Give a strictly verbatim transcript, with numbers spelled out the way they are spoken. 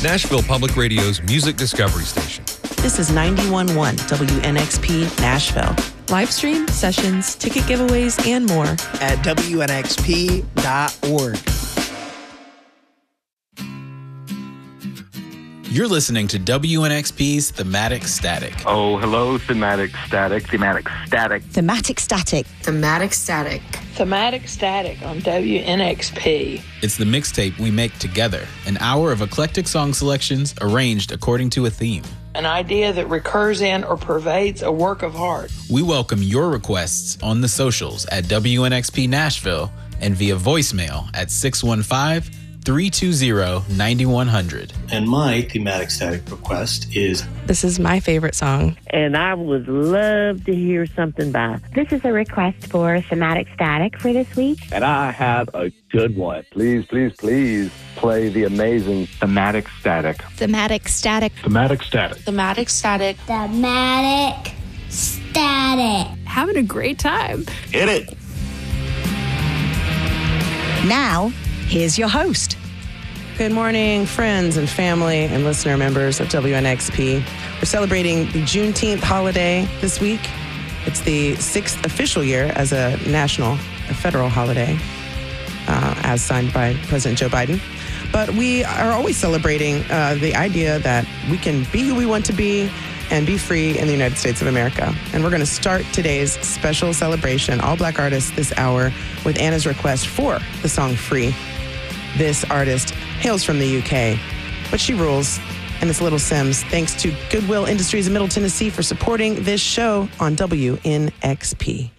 Nashville Public Radio's music discovery station. This is ninety-one point one W N X P Nashville. Live stream, sessions, ticket giveaways, and more at W N X P dot org. You're listening to W N X P's Thematic Static. Oh, hello, Thematic Static. Thematic Static. Thematic Static. Thematic Static. Thematic Static on W N X P. It's the mixtape we make together, an hour of eclectic song selections arranged according to a theme. An idea that recurs in or pervades a work of art. We welcome your requests on the socials at W N X P Nashville and via voicemail at six one five, three two zero, nine one zero zero. And my thematic static request is... This is my favorite song. And I would love to hear something by... This is a request for thematic static for this week. And I have a good one. Please, please, please play the amazing Thematic Static. Thematic Static. Thematic Static. Thematic Static. Thematic Static. Having a great time. Hit it. Now, here's your host. Good morning, friends and family and listener members of W N X P. We're celebrating the Juneteenth holiday this week. It's the sixth official year as a national, a federal holiday, uh, as signed by President Joe Biden. But we are always celebrating uh, the idea that we can be who we want to be and be free in the United States of America. And we're going to start today's special celebration, All Black Artists, this hour with Anna's request for the song Free. This artist hails from the U K, but she rules, and it's Little Simz. Thanks to Goodwill Industries in Middle Tennessee for supporting this show on W N X P.